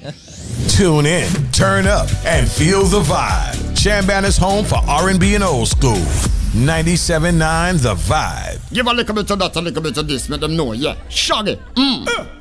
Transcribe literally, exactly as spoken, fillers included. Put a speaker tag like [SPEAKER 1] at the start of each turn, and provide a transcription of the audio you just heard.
[SPEAKER 1] Tune in, turn up, and feel the vibe. Shanban is home for R and B and old school. ninety-seven point nine The Vibe.
[SPEAKER 2] Give a little bit of that, a little bit of this, make them know, yeah. Shaggy. Mm. Uh.